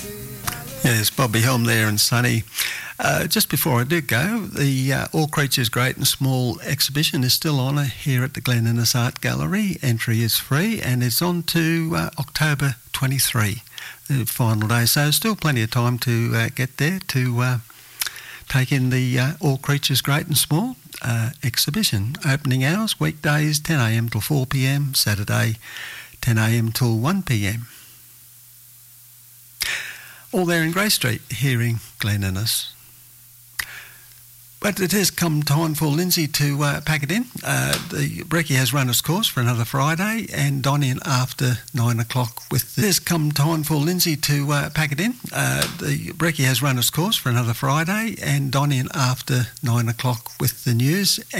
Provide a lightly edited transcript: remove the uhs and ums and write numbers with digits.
Yes, Bobby Helm there and Sonny. Just before I do go, the All Creatures Great and Small exhibition is still on here at the Glen Innes Art Gallery. Entry is free and it's on to October 23, the final day. So still plenty of time to get there to take in the All Creatures Great and Small exhibition. Opening hours, weekdays 10am till 4pm, Saturday 10am till 1pm. All there in Grey Street, here in Glen Innes. But it has come time for Lindsay to pack it in. The brekkie has run its course for another Friday and on in after 9 o'clock with the... It has come time for Lindsay to pack it in. The brekkie has run its course for another Friday and on in after 9 o'clock with the news.